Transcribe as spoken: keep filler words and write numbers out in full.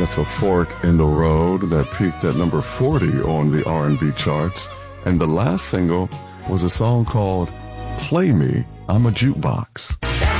That's a fork in the road that peaked at number forty on the R and B charts. And the last single was a song called Play Me, I'm a Jukebox.